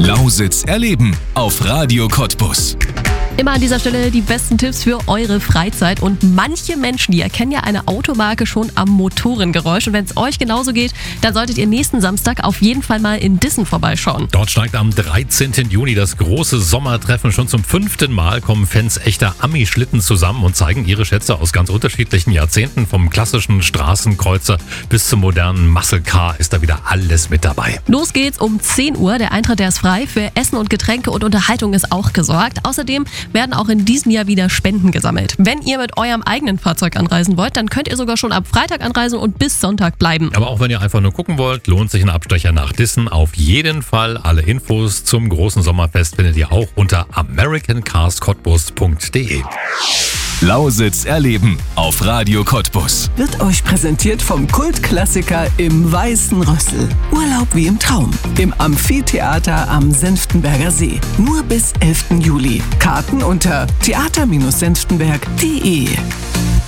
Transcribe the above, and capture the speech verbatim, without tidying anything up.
Lausitz erleben auf Radio Cottbus. Immer an dieser Stelle die besten Tipps für eure Freizeit. Und manche Menschen, die erkennen ja eine Automarke schon am Motorengeräusch. Und wenn es euch genauso geht, dann solltet ihr nächsten Samstag auf jeden Fall mal in Dissen vorbeischauen. Dort steigt am dreizehnten Juni das große Sommertreffen. Schon zum fünften Mal kommen Fans echter Ami-Schlitten zusammen und zeigen ihre Schätze aus ganz unterschiedlichen Jahrzehnten. Vom klassischen Straßenkreuzer bis zum modernen Muscle Car ist da wieder alles mit dabei. Los geht's um zehn Uhr. Der Eintritt, der ist frei. Für Essen und Getränke und Unterhaltung ist auch gesorgt. Außerdem werden auch in diesem Jahr wieder Spenden gesammelt. Wenn ihr mit eurem eigenen Fahrzeug anreisen wollt, dann könnt ihr sogar schon ab Freitag anreisen und bis Sonntag bleiben. Aber auch wenn ihr einfach nur gucken wollt, lohnt sich ein Abstecher nach Dissen auf jeden Fall. Alle Infos zum großen Sommerfest findet ihr auch unter american cars cottbus punkt de. Lausitz erleben auf Radio Cottbus. Wird euch präsentiert vom Kultklassiker im Weißen Rössel. Urlaub wie im Traum. Im Amphitheater am Senftenberger See. Nur bis elften Juli. Karten unter theater Bindestrich senftenberg punkt de.